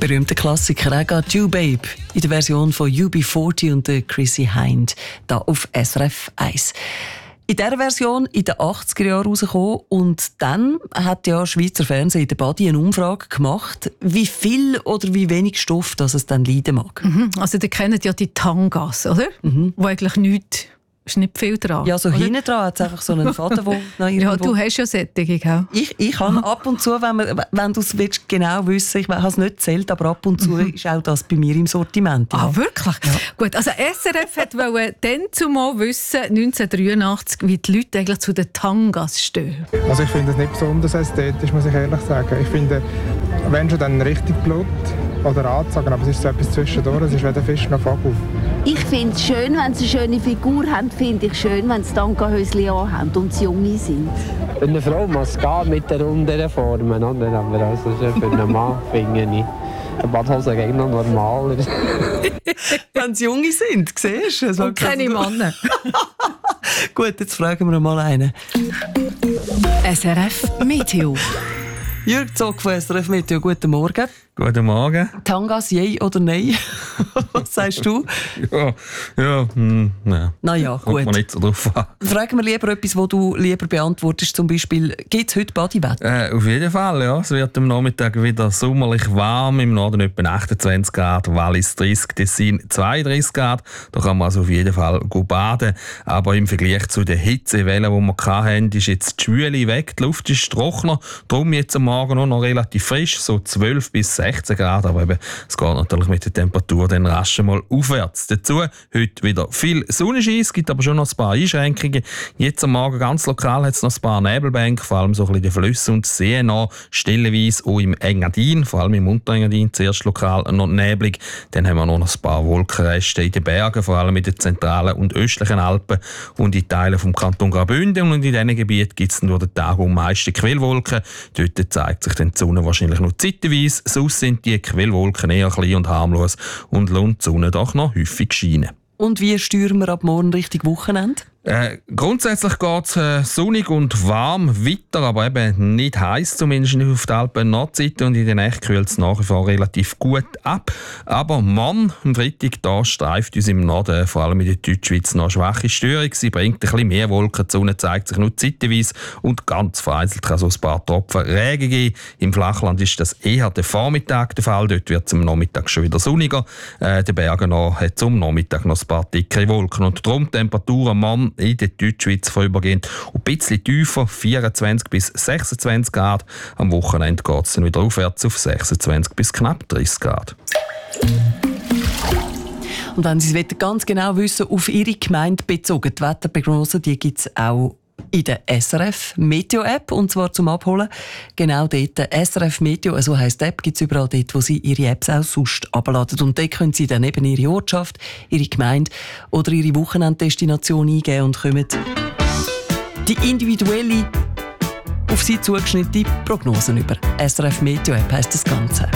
berühmter Klassiker, «I Got You, Babe», in der Version von UB40 und der Chrissy Hynde, da auf SRF 1. In dieser Version in den 80er Jahren rausgekommen und dann hat ja Schweizer Fernsehen in der Badi eine Umfrage gemacht, wie viel oder wie wenig Stoff das es dann leiden mag. Also ihr kennt ja die Tangas, oder? Wo eigentlich nichts, ist nicht viel dran. Ja, so hinten dran hat es einfach so einen Faden, der noch irgendwo... Ja, du hast ja solche, gell? Ich habe ab und zu, wenn du es genau wissen, ich habe es nicht gezählt, aber ab und zu ist auch das bei mir im Sortiment. Ja. Ah, wirklich? Ja. Gut, also SRF wollte dann zumal wissen, 1983, wie die Leute eigentlich zu den Tangas stehen. Also ich finde es nicht besonders ästhetisch, muss ich ehrlich sagen. Ich finde, wenn schon dann richtig Blut oder anzogen, aber es ist so etwas zwischendurch, es ist weder Fisch noch Vogel. Ich finde es schön, wenn sie eine schöne Figur haben, finde ich schön, wenn sie Tanga-Höschen anhaben und sie junge sind. Eine Frau muss gehen mit den runden Formen, oder? Aber also für einen Mann finde ich eine Badhose gegen noch normaler. Wenn sie junge sind, siehst du? Und keine Männer. Gut, jetzt fragen wir mal einen. SRF Meteo. Jürg Zock von SRF Meteo, guten Morgen. Guten Morgen. Tangas, yay oder nein? Was sagst du? Nein. Naja, gut. Kommt man nicht so drauf an. Fragen wir lieber etwas, das du lieber beantwortest. Zum Beispiel, gibt es heute Badiwetter? Auf jeden Fall, ja. Es wird am Nachmittag wieder sommerlich warm. Im Norden etwa 28 Grad, Wallis 30, Tessin 32 Grad. Da kann man also auf jeden Fall baden. Aber im Vergleich zu den Hitzewellen, die wir hatten, ist jetzt die Schwüle weg. Die Luft ist trockener. Darum jetzt am Morgen noch relativ frisch, so 12 bis 16 Grad. Aber eben, es geht natürlich mit der Temperatur dann rasch mal aufwärts. Dazu heute wieder viel Sonnenschein. Es gibt aber schon noch ein paar Einschränkungen. Jetzt am Morgen ganz lokal hat es noch ein paar Nebelbänke, vor allem so ein bisschen die Flüsse und Seen noch. Stellenweise auch im Engadin, vor allem im Unterengadin, zuerst lokal noch neblig. Dann haben wir noch ein paar Wolkenreste in den Bergen, vor allem in den zentralen und östlichen Alpen und in Teilen vom Kanton Graubünden. Und in diesen Gebieten gibt es durch den Tag am meisten Quellwolken. Dort zeigt sich dann die Sonne wahrscheinlich noch zeitweise. Sonst sind die Quellwolken eher klein und harmlos und lohnt die Sonne doch noch häufig scheinen. Und wie steuern wir ab morgen Richtung Wochenende? Grundsätzlich geht es sonnig und warm weiter, aber eben nicht heiß, zumindest nicht auf der Alpen-Nordseite, und in der Nacht kühlt es nach wie vor relativ gut ab. Aber morgen, am Freitag, da streift uns im Norden, vor allem in der Deutschschweiz, noch eine schwache Störung. Sie bringt ein bisschen mehr Wolken, die Sonne zeigt sich nur zeitweise und ganz vereinzelt kann so ein paar Tropfen Regen geben. Im Flachland ist das eher der Vormittag der Fall, dort wird es am Nachmittag schon wieder sonniger. Den Bergen hat es am Nachmittag noch ein paar dickere Wolken und darum Temperaturen am Morgen in der Deutschschweiz vorübergehend ein bisschen tiefer, 24 bis 26 Grad. Am Wochenende geht es dann wieder aufwärts auf 26 bis knapp 30 Grad. Und wenn Sie es ganz genau wissen, auf Ihre Gemeinde bezogen, die Wetterprognose, die gibt es auch in der SRF Meteo App, und zwar zum Abholen. Genau dort, SRF Meteo, so heisst die App, gibt es überall dort, wo Sie Ihre Apps auch sonst abladen. Und dort können Sie dann eben Ihre Ortschaft, Ihre Gemeinde oder Ihre Wochenenddestination eingeben und kommen die individuelle, auf Sie zugeschnittene Prognosen über. SRF Meteo App heisst das Ganze.